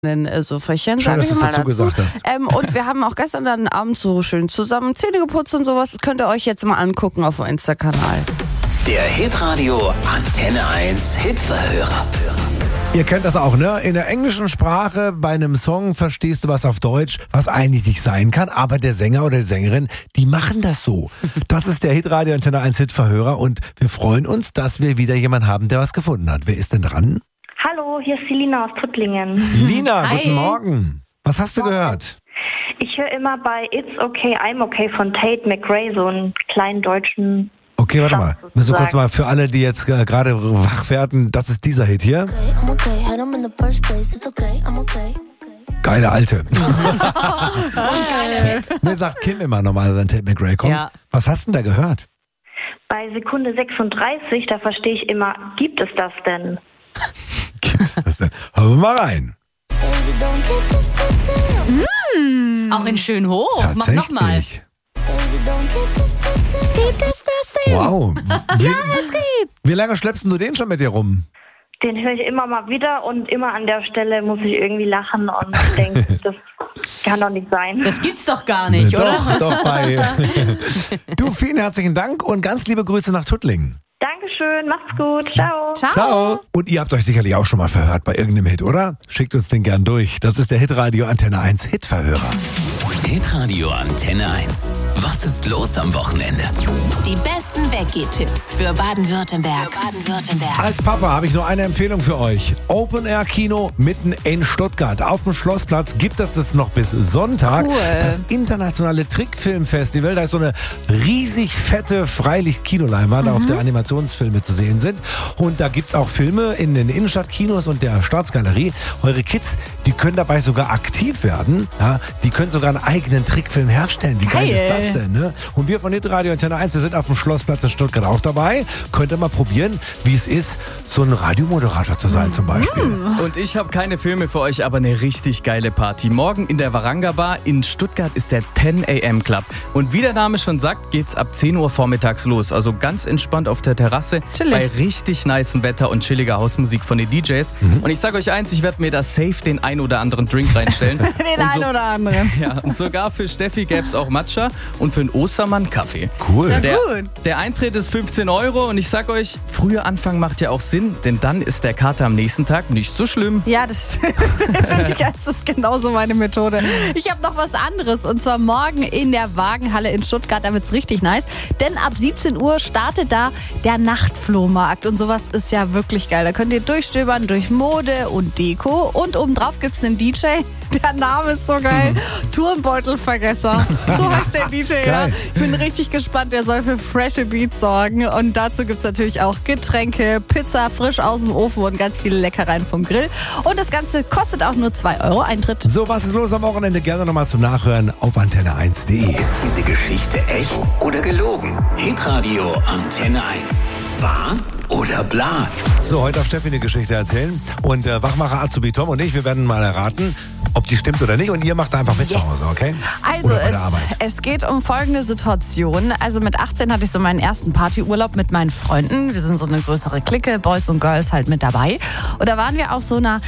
so Fächern, Schön, sag dass ich du mal es dazu dazu. gesagt hast. Und wir haben auch gestern dann abends so schön zusammen Zähne geputzt und sowas. Das könnt ihr euch jetzt mal angucken auf dem Insta-Kanal. Der Hitradio Antenne 1 Hitverhörer. Ihr kennt das auch, ne? In der englischen Sprache bei einem Song verstehst du was auf Deutsch, was eigentlich nicht sein kann, aber der Sänger oder die Sängerin, die machen das so. Das ist der Hitradio Antenne 1 Hitverhörer und wir freuen uns, dass wir wieder jemanden haben, der was gefunden hat. Wer ist denn dran? Hallo, hier ist die Lina aus Tuttlingen. Lina, Hi. guten Morgen. Was hast du gehört? Ich höre immer bei It's Okay, I'm Okay von Tate McRae so einen kleinen deutschen... Okay, warte mal. Sozusagen. Müssen wir kurz mal für alle, die jetzt gerade wach werden, das ist dieser Hit hier. I'm okay, had him in the first place. It's okay, I'm okay. Geile Alte. Mir sagt Kim immer normal, wenn Tate McRae kommt. Ja. Was hast du denn da gehört? Bei Sekunde 36, da verstehe ich immer, gibt es das denn? Gibt's das denn? Hören wir mal rein. Baby, don't get this twisted. Auch in schön hoch. Mach nochmal. Tatsächlich. Baby, don't get this twisted. Gibt es das denn? Wow. Es gibt. Wie lange schleppst du den schon mit dir rum? Den höre ich immer mal wieder und immer an der Stelle muss ich irgendwie lachen und denke, das kann doch nicht sein. Das gibt's doch gar nicht, oder? Doch, bei. Du, vielen herzlichen Dank und ganz liebe Grüße nach Tuttlingen. Dankeschön, macht's gut, ciao. Ciao. Und ihr habt euch sicherlich auch schon mal verhört bei irgendeinem Hit, oder? Schickt uns den gern durch. Das ist der Hitradio Antenne 1 Hitverhörer. Hitradio Antenne 1. Was ist los am Wochenende? Die besten Weggehtipps für Baden-Württemberg. Als Papa habe ich nur eine Empfehlung für euch. Open-Air-Kino mitten in Stuttgart. Auf dem Schlossplatz gibt es das noch bis Sonntag. Cool. Das internationale Trickfilmfestival. Da ist so eine riesig fette Freilicht-Kinoleinwand, auf der Animationsfilme zu sehen sind. Und da gibt es auch Filme in den Innenstadtkinos und der Staatsgalerie. Eure Kids, die können dabei sogar aktiv werden. Ja, die können sogar einen eigenen Trickfilm herstellen. Wie geil ist das denn? Ne? Und wir von Hitradio Antenne 1, wir sind auf dem Schlossplatz in Stuttgart auch dabei. Könnt ihr mal probieren, wie es ist, so ein Radiomoderator zu sein zum Beispiel. Und ich habe keine Filme für euch, aber eine richtig geile Party. Morgen in der Waranga Bar in Stuttgart ist der 10 AM Club. Und wie der Name schon sagt, geht's ab 10 Uhr vormittags los. Also ganz entspannt auf der Terrasse. Chillig. Bei richtig nicem Wetter und chilliger Hausmusik von den DJs. Und ich sage euch eins, ich werde mir da safe den ein oder anderen Drink reinstellen. Den einen oder anderen. Ja, und sogar für Steffi gäbe es auch Matcha und für den Ostermann Kaffee. Cool. Gut. Der Eintritt ist 15 € und ich sag euch, früher anfangen macht ja auch Sinn, denn dann ist der Kater am nächsten Tag nicht so schlimm. Ja, das das ist genauso meine Methode. Ich habe noch was anderes und zwar morgen in der Wagenhalle in Stuttgart, da wird's richtig nice, denn ab 17 Uhr startet da der Nachtflohmarkt und sowas ist ja wirklich geil. Da könnt ihr durchstöbern durch Mode und Deko und obendrauf gibt's einen DJ, der Name ist so geil, Turnbeutelvergesser, so heißt der DJ. Ja. Geil. Ich bin richtig gespannt, der soll für frische Beats sorgen und dazu gibt's natürlich auch Getränke, Pizza frisch aus dem Ofen und ganz viele Leckereien vom Grill und das Ganze kostet auch nur 2 € Eintritt. So, was ist los am Wochenende? Gerne nochmal zum Nachhören auf antenne1.de. Ist diese Geschichte echt oder gelogen? Hitradio Antenne 1. Wahr oder bla? So, heute darf Steffi eine Geschichte erzählen und Wachmacher Azubi Tom und ich, wir werden mal erraten, ob die stimmt oder nicht und ihr macht einfach mit zu Hause, okay? Also Oder bei der Arbeit. es geht um folgende Situation. Also mit 18 hatte ich so meinen ersten Partyurlaub mit meinen Freunden. Wir sind so eine größere Clique, Boys und Girls halt mit dabei. Und da waren wir auf so einer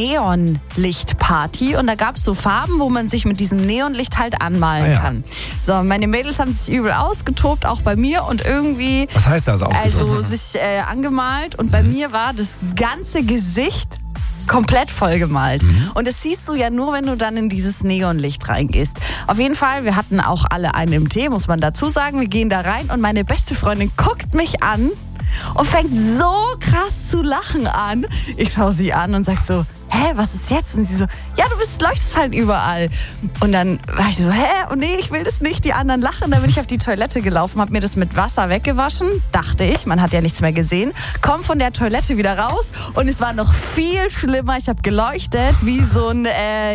Neonlichtparty und da gab es so Farben, wo man sich mit diesem Neonlicht halt anmalen kann. So, meine Mädels haben sich übel ausgetobt, auch bei mir und irgendwie Was heißt das ausgedrückt? sich angemalt und bei mir war das ganze Gesicht komplett vollgemalt. Und das siehst du ja nur, wenn du dann in dieses Neonlicht reingehst. Auf jeden Fall, wir hatten auch alle einen im Tee, muss man dazu sagen. Wir gehen da rein und meine beste Freundin guckt mich an und fängt so krass zu lachen an. Ich schaue sie an und sag so, hä, was ist jetzt? Und sie so, ja, du leuchtest halt überall. Und dann war ich so, hä? Und nee, ich will das nicht, die anderen lachen. Dann bin ich auf die Toilette gelaufen, habe mir das mit Wasser weggewaschen, dachte ich, man hat ja nichts mehr gesehen. Komm von der Toilette wieder raus und es war noch viel schlimmer. Ich habe geleuchtet wie so ein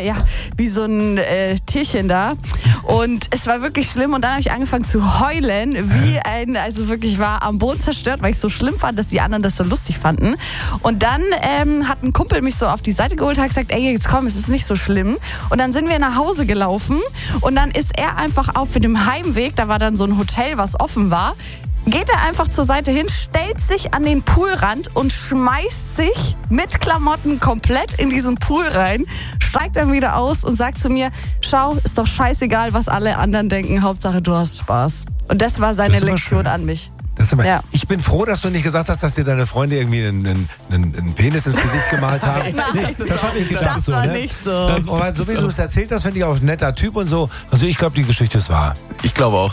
Tierchen da. Und es war wirklich schlimm und dann habe ich angefangen zu heulen, also wirklich, ich war am Boden zerstört, weil ich so schlimm fand, dass die anderen das so lustig fanden. Und dann hat ein Kumpel mich so auf die Seite geholt, hat gesagt, ey, jetzt komm, es ist nicht so schlimm. Und dann sind wir nach Hause gelaufen und dann ist er einfach auf dem Heimweg, da war dann so ein Hotel, was offen war, geht er einfach zur Seite hin, stellt sich an den Poolrand und schmeißt sich mit Klamotten komplett in diesen Pool rein, steigt dann wieder aus und sagt zu mir, schau, ist doch scheißegal, was alle anderen denken, Hauptsache du hast Spaß. Und das war seine Lektion an mich. Ja. Ich bin froh, dass du nicht gesagt hast, dass dir deine Freunde irgendwie einen Penis ins Gesicht gemalt haben. Nein, das habe ich gedacht. das war nicht so. So wie du es erzählt hast, finde ich auch ein netter Typ und so. Also ich glaube, die Geschichte ist wahr. Ich glaube auch.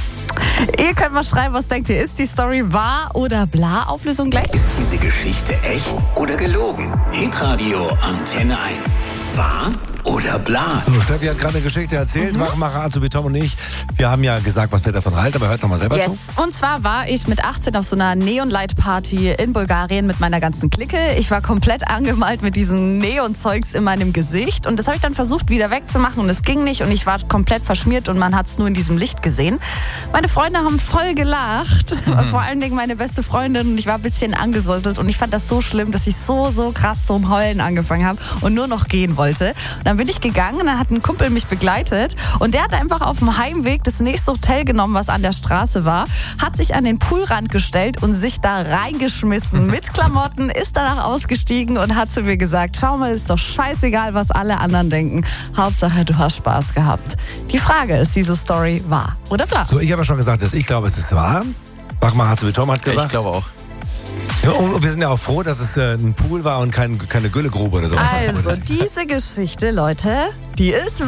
Ihr könnt mal schreiben, was denkt ihr? Ist die Story wahr oder bla? Auflösung gleich. Ist diese Geschichte echt oder gelogen? Hitradio Antenne 1. Wahr oder bla? So, Steffi hat gerade eine Geschichte erzählt. Wachmacher, Azubi Tom und ich. Wir haben ja gesagt, was wir davon halten, aber hört nochmal selber zu. Und zwar war ich mit 18 auf so einer Neon-Light-Party in Bulgarien mit meiner ganzen Clique. Ich war komplett angemalt mit diesem Neon-Zeugs in meinem Gesicht. Und das habe ich dann versucht, wieder wegzumachen. Und es ging nicht. Und ich war komplett verschmiert und man hat es nur in diesem Licht gesehen. Meine Freunde haben voll gelacht. Vor allen Dingen meine beste Freundin. Und ich war ein bisschen angesäuselt. Und ich fand das so schlimm, dass ich so krass zum Heulen angefangen habe und nur noch gehen wollte. Und dann bin ich gegangen und dann hat ein Kumpel mich begleitet. Und der hat einfach auf dem Heimweg das nächste Hotel genommen, was an der Straße war, hat sich an den Poolrand gestellt und sich da reingeschmissen mit Klamotten, ist danach ausgestiegen und hat zu mir gesagt, schau mal, ist doch scheißegal, was alle anderen denken. Hauptsache, du hast Spaß gehabt. Die Frage ist, diese Story wahr oder bla? So, ich habe ja schon gesagt, dass ich glaube, es ist wahr. Wachmacher, Azubi Tom hat gesagt. Ich glaube auch. Ja, und wir sind ja auch froh, dass es ein Pool war und keine Güllegrube oder sowas. Also, diese Geschichte, Leute, die ist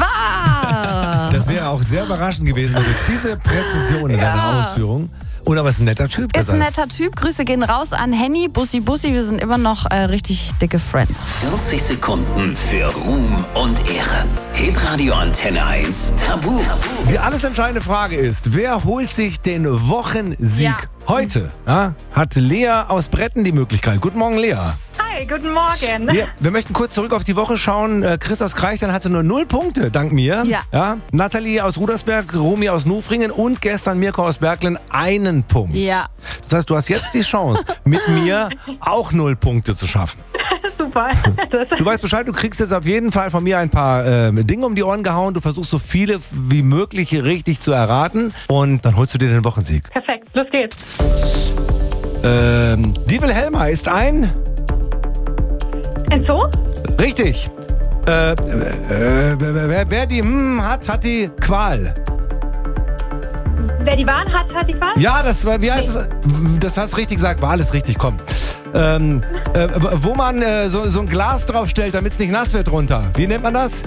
wahr. Das wäre auch sehr überraschend gewesen, wenn du diese Präzision in deiner Ausführung. Und aber ist ein netter Typ. Ist ein netter Typ. Grüße gehen raus an Henny, Bussi. Wir sind immer noch richtig dicke Friends. 40 Sekunden für Ruhm und Ehre. Hitradio Antenne 1 Tabu. Die alles entscheidende Frage ist, wer holt sich den Wochensieg heute? Ja, hat Lea aus Bretten die Möglichkeit. Guten Morgen, Lea. Hi, guten Morgen. Wir möchten kurz zurück auf die Woche schauen. Chris aus Kreichstein hatte nur 0 Punkte, dank mir. Ja. Nathalie aus Rudersberg, Romy aus Nufringen und gestern Mirko aus Berglen 1 Punkt. Ja. Das heißt, du hast jetzt die Chance, mit mir auch 0 Punkte zu schaffen. Super. Du weißt Bescheid, du kriegst jetzt auf jeden Fall von mir ein paar Dinge um die Ohren gehauen. Du versuchst so viele wie möglich richtig zu erraten und dann holst du dir den Wochensieg. Perfekt, los geht's. Die Wilhelma ist ein... Ein Zoo? Richtig. Wer die hat die Qual. Wer die Wahn hat, hat die Qual? Ja, das war, wie heißt es? Das hast du richtig gesagt, Wahl ist richtig, komm. Wo man so ein Glas draufstellt, damit es nicht nass wird runter. Wie nennt man das?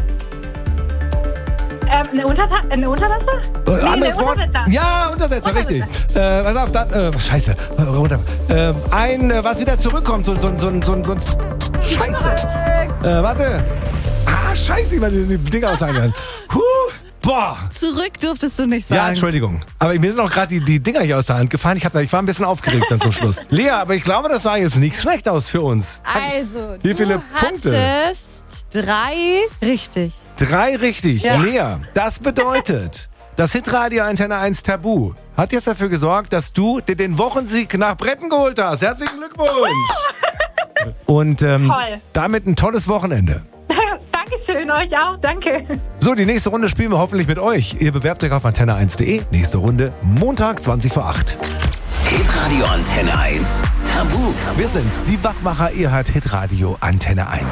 Eine Untersetzer? Anderes Wort? Ja, Untersetzer, richtig. Pass auf, dann, scheiße, runter. Was wieder zurückkommt, so ein Scheiße. Warte. Scheiße, ich meine, die Dinger aussagen. Boah. Zurück durftest du nicht sagen. Ja, Entschuldigung. Aber mir sind auch gerade die Dinger hier aus der Hand gefallen. Ich war ein bisschen aufgeregt dann zum Schluss. Lea, aber ich glaube, das sah jetzt nicht schlecht aus für uns. Also, wie viele Punkte? Hattest 3 richtig. 3 richtig. Ja. Lea, das bedeutet, das Hitradio Antenne 1 Tabu hat jetzt dafür gesorgt, dass du dir den Wochensieg nach Bretten geholt hast. Herzlichen Glückwunsch. Und damit ein tolles Wochenende. Dankeschön, euch auch, danke. So, die nächste Runde spielen wir hoffentlich mit euch. Ihr bewerbt euch auf antenne1.de. Nächste Runde Montag 20 vor 8. Hitradio Antenne 1 Tabu. Wir sind's, die Wachmacher. Ihr hört Hitradio Antenne 1.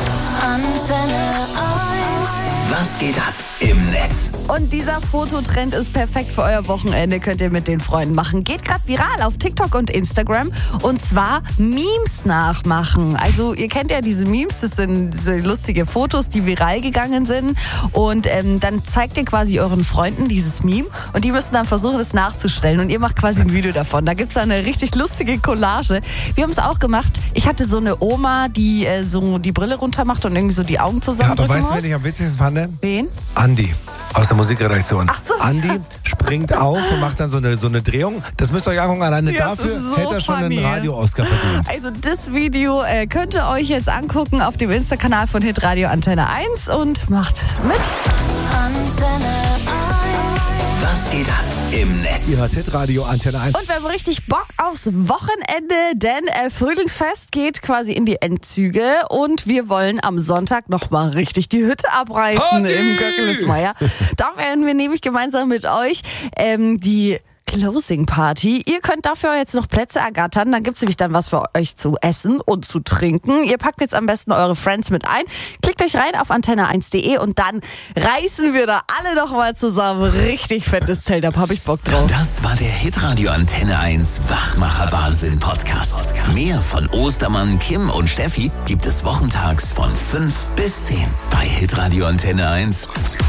Antenne 1. Was geht ab im Netz? Und dieser Fototrend ist perfekt für euer Wochenende, könnt ihr mit den Freunden machen. Geht gerade viral auf TikTok und Instagram und zwar Memes nachmachen. Also ihr kennt ja diese Memes, das sind so lustige Fotos, die viral gegangen sind und dann zeigt ihr quasi euren Freunden dieses Meme und die müssen dann versuchen, es nachzustellen und ihr macht quasi ein Video davon. Da gibt's eine richtig lustige Collage. Wir haben es auch gemacht. Ich hatte so eine Oma, die so die Brille runter macht und irgendwie so die Augen zusammendrücken aber weißt du, muss. wen ich am witzigsten fand? Wen? Andi aus der Musikredaktion. Ach so. Andi springt auf und macht dann so eine Drehung. Das müsst ihr euch angucken. Alleine Ja, dafür das ist so hätte er schon funny. einen Radio-Oscar verdient. Also das Video könnt ihr euch jetzt angucken auf dem Insta-Kanal von Hitradio Antenne 1 und macht mit. Antenne 1. Was geht ab im Netz? Ihr hört Hitradio Antenne 1. Und wir haben richtig Bock aufs Wochenende, denn Frühlingsfest geht quasi in die Endzüge und wir wollen am Sonntag nochmal richtig die Hütte abreißen Party! im Göckelesmeier. Da werden wir nämlich gemeinsam mit euch die Closing Party. Ihr könnt dafür jetzt noch Plätze ergattern. Dann gibt's nämlich dann was für euch zu essen und zu trinken. Ihr packt jetzt am besten eure Friends mit ein. Klickt euch rein auf antenne1.de und dann reißen wir da alle noch mal zusammen. Richtig fettes Zelt, da hab ich Bock drauf. Das war der Hitradio Antenne 1 Wachmacher Wahnsinn Podcast. Mehr von Ostermann, Kim und Steffi gibt es wochentags von 5 bis 10 bei Hitradio Antenne 1.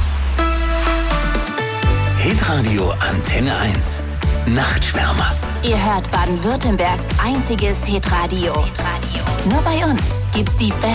Hitradio Antenne 1 Nachtschwärmer. Ihr hört Baden-Württembergs einziges Hitradio. Nur bei uns gibt's die besten